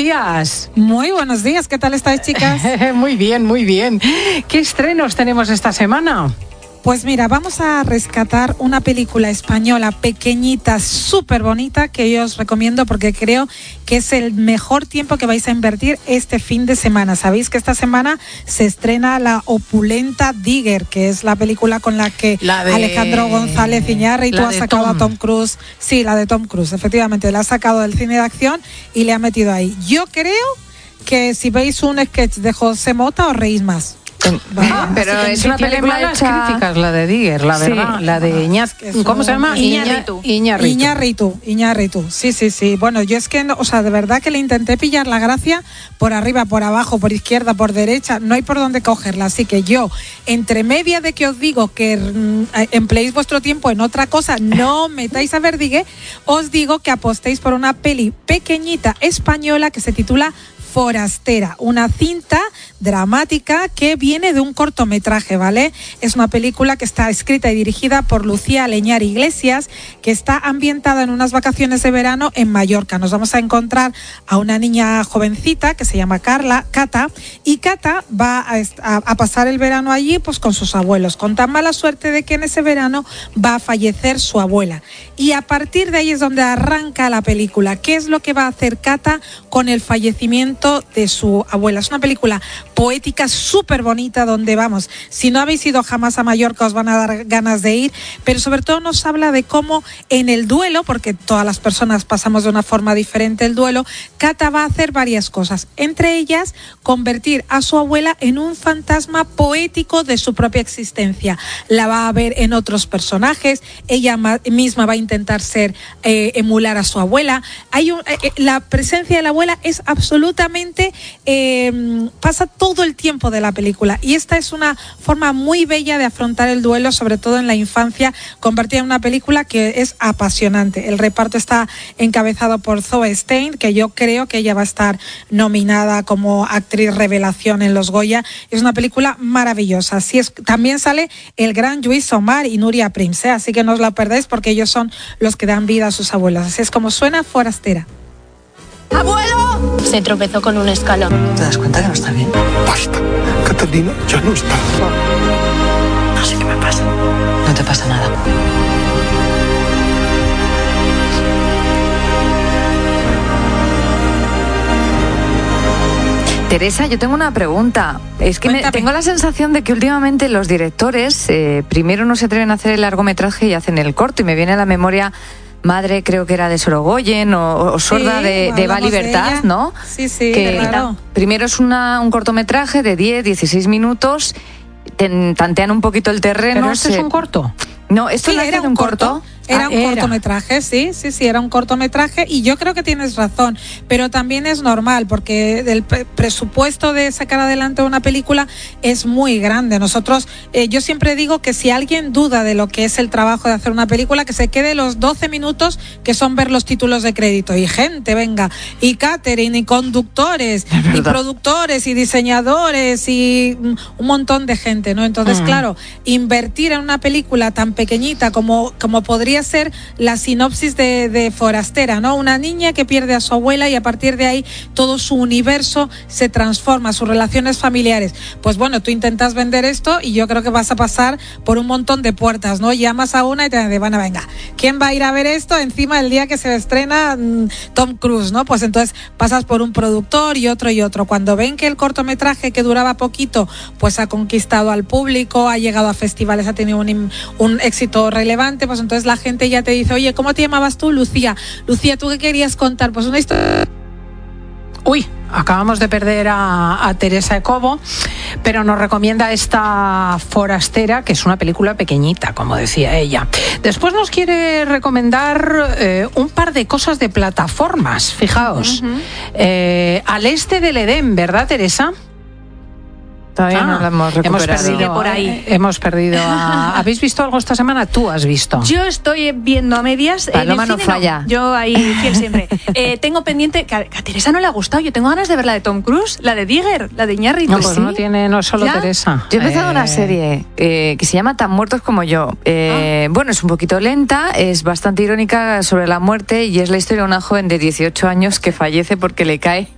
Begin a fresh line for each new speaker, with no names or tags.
días.
Muy buenos días, ¿qué tal estáis, chicas?
Muy bien, muy bien. ¿Qué estrenos tenemos esta semana?
Pues mira, vamos a rescatar una película española pequeñita, súper bonita, que yo os recomiendo porque creo que es el mejor tiempo que vais a invertir este fin de semana. Sabéis que esta semana se estrena la opulenta Digger, que es la película con la que Alejandro González Iñárritu ha sacado a Tom Cruise. Sí, la de Tom Cruise, efectivamente, la ha sacado del cine de acción y le ha metido ahí. Yo creo que si veis un sketch de José Mota os reís más.
Pero es una película de críticas, la de Digger, la verdad, la de ¿cómo se llama? Iñárritu. Sí. Bueno, yo es que, de verdad que le intenté pillar la gracia por arriba, por abajo, por izquierda, por derecha, no hay por dónde cogerla, así que yo, entre media de que os digo que empleéis vuestro tiempo en otra cosa, no metáis a ver Digger, os digo que apostéis por una peli pequeñita española que se titula Forastera, una cinta dramática que viene de un cortometraje, ¿vale? Es una película que está escrita y dirigida por Lucía Leñar Iglesias, que está ambientada en unas vacaciones de verano en Mallorca. Nos vamos a encontrar a una niña jovencita que se llama Cata, y Cata va a pasar el verano allí pues con sus abuelos, con tan mala suerte de que en ese verano va a fallecer su abuela. Y a partir de ahí es donde arranca la película. ¿Qué es lo que va a hacer Cata con el fallecimiento de su abuela? Es una película poética súper bonita donde, vamos, si no habéis ido jamás a Mallorca os van a dar ganas de ir, pero sobre todo nos habla de cómo en el duelo, porque todas las personas pasamos de una forma diferente el duelo, Cata va a hacer varias cosas, entre ellas convertir a su abuela en un fantasma poético de su propia existencia. La va a ver en otros personajes, ella misma va a intentar emular a su abuela. La presencia de la abuela es absolutamente pasa todo el tiempo de la película, y esta es una forma muy bella de afrontar el duelo, sobre todo en la infancia, convertida en una película que es apasionante. El reparto está encabezado por Zoe Stein, que yo creo que ella va a estar nominada como actriz revelación en los Goya. Es una película maravillosa. También sale el gran Lluís Omar y Núria Prims, así que no os la perdéis porque ellos son los que dan vida a sus abuelas. Así es como suena Forastera.
¡Abuelo! Se tropezó con un escalón.
¿Te das cuenta que no está bien?
Basta, Catalina ya no está.
No sé qué me pasa. No te pasa nada.
Teresa, yo tengo una pregunta. Es que tengo la sensación de que últimamente los directores primero no se atreven a hacer el largometraje y hacen el corto, y me viene a la memoria Madre, creo que era de Sorogoyen, o Sorda, sí, de Va Libertad, ¿no?
Sí,
que
claro.
Primero es un cortometraje de 10-16 minutos, tantean un poquito el terreno.
¿Pero este es un corto?
No, esto
sí,
no
era un corto. Era un cortometraje, sí, era un cortometraje, y yo creo que tienes razón, pero también es normal porque el presupuesto de sacar adelante una película es muy grande. Nosotros, yo siempre digo que si alguien duda de lo que es el trabajo de hacer una película, que se quede los 12 minutos que son ver los títulos de crédito, y gente, venga, y catering, y conductores, y productores, y diseñadores, y un montón de gente, ¿no? Entonces, claro, invertir en una película tan pequeñita como podría ser la sinopsis de Forastera, ¿no? Una niña que pierde a su abuela y a partir de ahí todo su universo se transforma, sus relaciones familiares. Pues bueno, tú intentas vender esto y yo creo que vas a pasar por un montón de puertas, ¿no? Llamas a una y te dicen, bueno, venga, ¿quién va a ir a ver esto encima del día que se estrena Tom Cruise, ¿no? Pues entonces pasas por un productor y otro y otro. Cuando ven que el cortometraje, que duraba poquito, pues ha conquistado al público, ha llegado a festivales, ha tenido un éxito relevante, pues entonces la gente ya te dice, oye, ¿cómo te llamabas tú? Lucía, ¿tú qué querías contar? Pues una historia...
Uy, acabamos de perder a Teresa Ecobo, pero nos recomienda esta Forastera, que es una película pequeñita, como decía ella. Después nos quiere recomendar un par de cosas de plataformas, fijaos. Al este del Edén, ¿verdad, Teresa?
Todavía no la hemos recuperado.
Hemos perdido ¿Habéis visto algo esta semana? ¿Tú has visto?
Yo estoy viendo a medias.
Paloma no falla.
No. Yo ahí fiel siempre. Tengo pendiente, que a Teresa no le ha gustado. Yo tengo ganas de ver la de Tom Cruise, la de Digger, la de Iñárritu.
No, pues ¿sí? No es solo ¿ya? Teresa.
Yo he empezado una serie que se llama Tan muertos como yo. Bueno, es un poquito lenta, es bastante irónica sobre la muerte y es la historia de una joven de 18 años que fallece porque le cae